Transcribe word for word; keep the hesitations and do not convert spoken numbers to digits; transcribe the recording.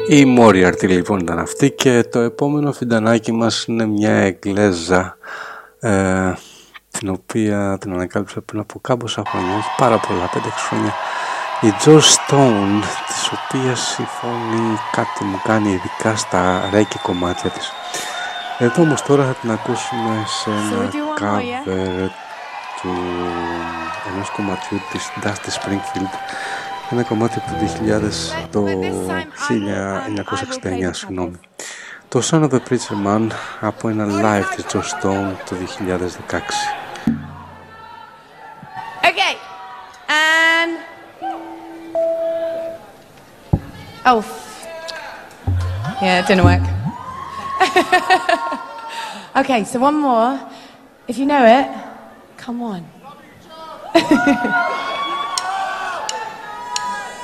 Η Μόριαρτη λοιπόν ήταν αυτή και το επόμενο φιντανάκι μας είναι μια Εγγλέζα ε, την οποία την ανακάλυψα πριν από κάμποσα χρόνια, όχι πάρα πολλά, πέντε έξι χρόνια, η Joss Stone, της οποίας η φωνή κάτι μου κάνει ειδικά στα ρέικι κομμάτια της. Εδώ όμως τώρα θα την ακούσουμε σε ένα cover του ενός κομματιού της Dusty Springfield, ένα κομμάτι από το δύο χιλιάδες, το χίλια εννιακόσια εξήντα εννιά, συγγνώμη. Το Son of a Preacher Man από ένα live της Joss Stone το δύο χιλιάδες δεκαέξι. Okay, and oh, yeah, it didn't work. Okay, so one more. If you know it, come on.